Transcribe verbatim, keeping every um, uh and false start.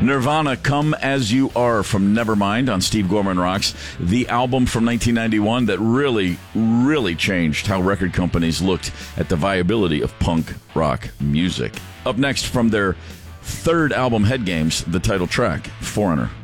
Nirvana, Come As You Are from Nevermind on Steve Gorman Rocks, the album from nineteen ninety-one that really, really changed how record companies looked at the viability of punk rock music. Up next from their third album, Head Games, the title track, Foreigner.